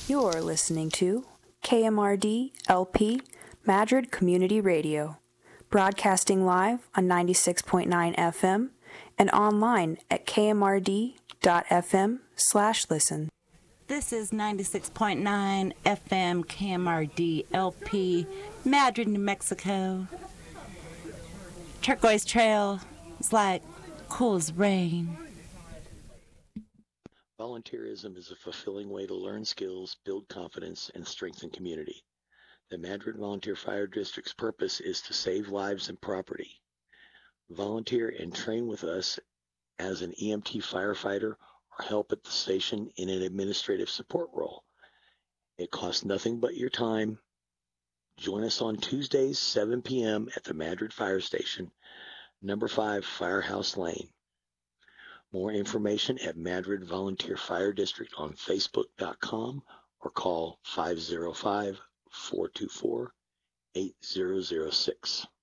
You're listening to KMRD LP Madrid Community Radio, broadcasting live on 96.9 FM and online at kmrd.fm/listen. This is 96.9 FM KMRD LP, Madrid, New Mexico. Turquoise Trail is like cool as rain. Volunteerism is a fulfilling way to learn skills, build confidence, and strengthen community. The Madrid Volunteer Fire District's purpose is to save lives and property. Volunteer and train with us as an EMT firefighter or help at the station in an administrative support role. It costs nothing but your time. Join us on Tuesdays, 7 p.m. at the Madrid Fire Station, number 5 Firehouse Lane. More information at Madrid Volunteer Fire District on Facebook.com or call 505-424-8006.